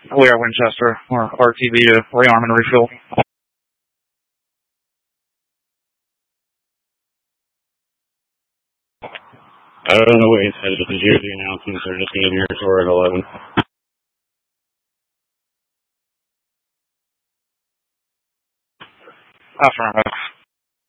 We are Winchester. We're RTB to rearm and refuel. I don't know what he said, but the Jersey announcements are just going to be here toward 11. Affirmative.